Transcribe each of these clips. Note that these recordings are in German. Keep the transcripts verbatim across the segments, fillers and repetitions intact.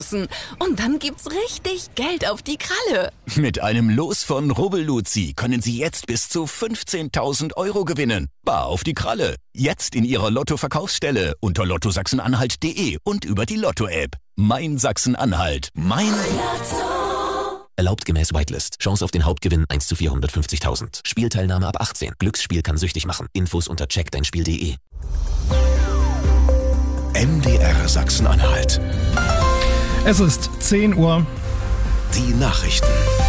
Und dann gibt's richtig Geld auf die Kralle. Mit einem Los von Rubbel-Luzi können Sie jetzt bis zu fünfzehntausend Euro gewinnen. Bar auf die Kralle. Jetzt in Ihrer Lotto-Verkaufsstelle unter lotto sachsen-anhalt punkt de und über die Lotto-App. Mein Sachsen-Anhalt. Mein Lotto. Erlaubt gemäß Whitelist. Chance auf den Hauptgewinn eins zu vierhundertfünfzigtausend. Spielteilnahme ab achtzehn. Glücksspiel kann süchtig machen. Infos unter check dein spiel punkt de. M D R Sachsen-Anhalt. Es ist zehn Uhr. Die Nachrichten.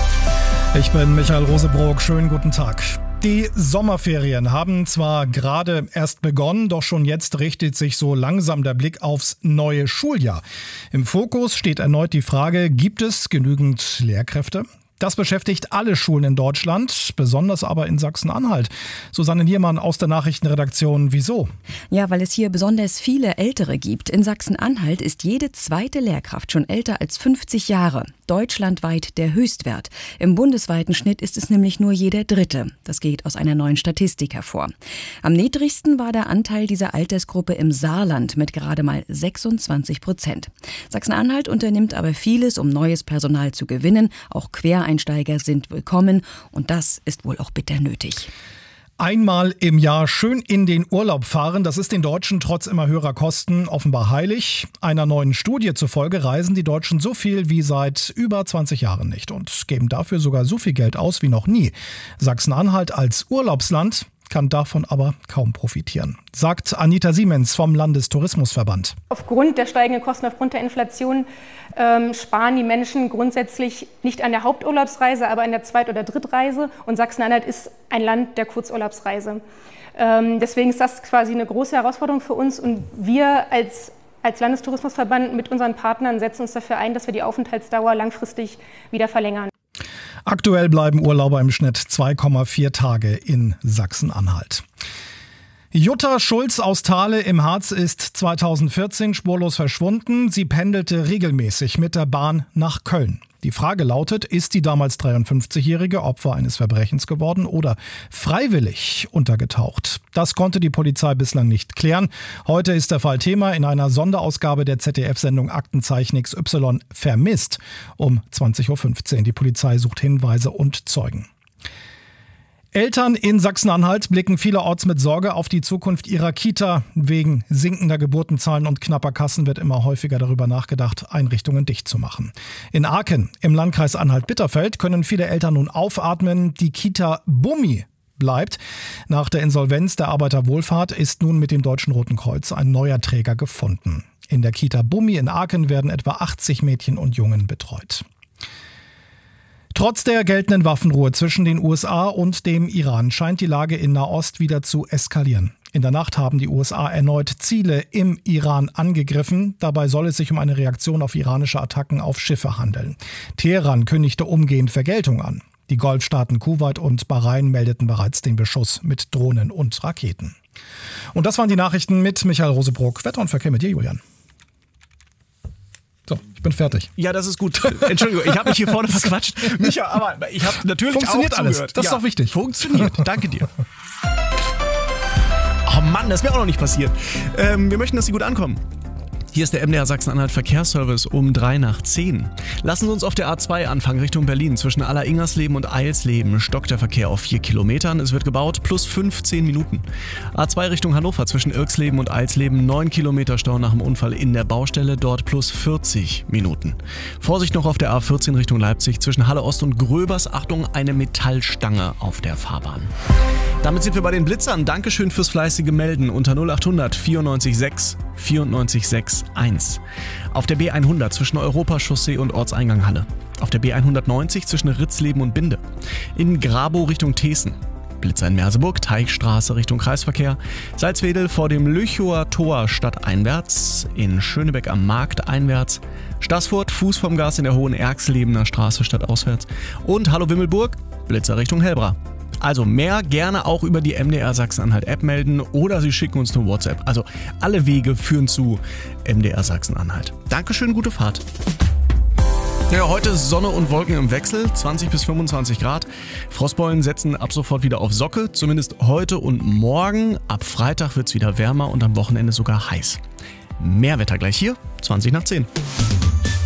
Ich bin Michael Rosebrock. Schönen guten Tag. Die Sommerferien haben zwar gerade erst begonnen, doch schon jetzt richtet sich so langsam der Blick aufs neue Schuljahr. Im Fokus steht erneut die Frage, gibt es genügend Lehrkräfte? Das beschäftigt alle Schulen in Deutschland, besonders aber in Sachsen-Anhalt. Susanne Niermann aus der Nachrichtenredaktion. Wieso? Ja, weil es hier besonders viele Ältere gibt. In Sachsen-Anhalt ist jede zweite Lehrkraft schon älter als fünfzig Jahre. Deutschlandweit der Höchstwert. Im bundesweiten Schnitt ist es nämlich nur jeder Dritte. Das geht aus einer neuen Statistik hervor. Am niedrigsten war der Anteil dieser Altersgruppe im Saarland mit gerade mal sechsundzwanzig Prozent. Sachsen-Anhalt unternimmt aber vieles, um neues Personal zu gewinnen. Auch Quereinsteiger sind willkommen und das ist wohl auch bitter nötig. Einmal im Jahr schön in den Urlaub fahren, das ist den Deutschen trotz immer höherer Kosten offenbar heilig. Einer neuen Studie zufolge reisen die Deutschen so viel wie seit über zwanzig Jahren nicht und geben dafür sogar so viel Geld aus wie noch nie. Sachsen-Anhalt als Urlaubsland kann davon aber kaum profitieren, sagt Anita Siemens vom Landestourismusverband. Aufgrund der steigenden Kosten, aufgrund der Inflation ähm, sparen die Menschen grundsätzlich nicht an der Haupturlaubsreise, aber an der Zweit- oder Drittreise. Und Sachsen-Anhalt ist ein Land der Kurzurlaubsreise. Ähm, deswegen ist das quasi eine große Herausforderung für uns. Und wir als, als Landestourismusverband mit unseren Partnern setzen uns dafür ein, dass wir die Aufenthaltsdauer langfristig wieder verlängern. Aktuell bleiben Urlauber im Schnitt zwei Komma vier Tage in Sachsen-Anhalt. Jutta Schulz aus Thale im Harz ist zweitausendvierzehn spurlos verschwunden. Sie pendelte regelmäßig mit der Bahn nach Köln. Die Frage lautet, ist die damals dreiundfünfzigjährige Opfer eines Verbrechens geworden oder freiwillig untergetaucht? Das konnte die Polizei bislang nicht klären. Heute ist der Fall Thema in einer Sonderausgabe der Z D F-Sendung Aktenzeichen X Y vermisst um zwanzig Uhr fünfzehn. Die Polizei sucht Hinweise und Zeugen. Eltern in Sachsen-Anhalt blicken vielerorts mit Sorge auf die Zukunft ihrer Kita. Wegen sinkender Geburtenzahlen und knapper Kassen wird immer häufiger darüber nachgedacht, Einrichtungen dicht zu machen. In Aachen, im Landkreis Anhalt-Bitterfeld, können viele Eltern nun aufatmen. Die Kita Bummi bleibt. Nach der Insolvenz der Arbeiterwohlfahrt ist nun mit dem Deutschen Roten Kreuz ein neuer Träger gefunden. In der Kita Bummi in Aachen werden etwa achtzig Mädchen und Jungen betreut. Trotz der geltenden Waffenruhe zwischen den U S A und dem Iran scheint die Lage in Nahost wieder zu eskalieren. In der Nacht haben die U S A erneut Ziele im Iran angegriffen. Dabei soll es sich um eine Reaktion auf iranische Attacken auf Schiffe handeln. Teheran kündigte umgehend Vergeltung an. Die Golfstaaten Kuwait und Bahrain meldeten bereits den Beschuss mit Drohnen und Raketen. Und das waren die Nachrichten mit Michael Rosebrock. Wetter und Verkehr mit dir, Julian. So, ich bin fertig. Ja, das ist gut. Entschuldigung, ich habe mich hier vorne verquatscht. Micha, aber ich habe natürlich Funktioniert auch alles. zugehört. Das ist ja, doch wichtig. Funktioniert. Danke dir. Oh Mann, das wäre auch noch nicht passiert. Ähm, wir möchten, dass Sie gut ankommen. Hier ist der M D R Sachsen-Anhalt Verkehrsservice um drei nach zehn. Lassen Sie uns auf der A zwei anfangen Richtung Berlin. Zwischen Aller-Ingersleben und Eilsleben stockt der Verkehr auf vier Kilometern. Es wird gebaut, plus fünfzehn Minuten. A zwei Richtung Hannover zwischen Irksleben und Eilsleben, neun Kilometer Stau nach dem Unfall in der Baustelle, dort plus vierzig Minuten. Vorsicht noch auf der A vierzehn Richtung Leipzig zwischen Halle Ost und Gröbers. Achtung, eine Metallstange auf der Fahrbahn. Damit sind wir bei den Blitzern. Dankeschön fürs fleißige Melden unter null achthundert vierundneunzig sechs vierundneunzig sechs eins. Auf der B hundert zwischen Europachaussee und Ortseingang Halle. Auf der B hundertneunzig zwischen Ritzleben und Binde. In Grabow Richtung Thesen. Blitzer in Merseburg, Teichstraße Richtung Kreisverkehr. Salzwedel vor dem Lüchower Tor stadteinwärts. In Schönebeck am Markt einwärts. Staßfurt, Fuß vom Gas in der Hohen Erxlebener Straße stadtauswärts. Und Hallo Wimmelburg, Blitzer Richtung Hellbra. Also mehr gerne auch über die M D R Sachsen-Anhalt-App melden oder Sie schicken uns eine WhatsApp. Also alle Wege führen zu M D R Sachsen-Anhalt. Dankeschön, gute Fahrt. Ja, heute Sonne und Wolken im Wechsel, zwanzig bis fünfundzwanzig Grad. Frostbeulen setzen ab sofort wieder auf Socke, zumindest heute und morgen. Ab Freitag wird es wieder wärmer und am Wochenende sogar heiß. Mehr Wetter gleich hier, zwanzig nach zehn.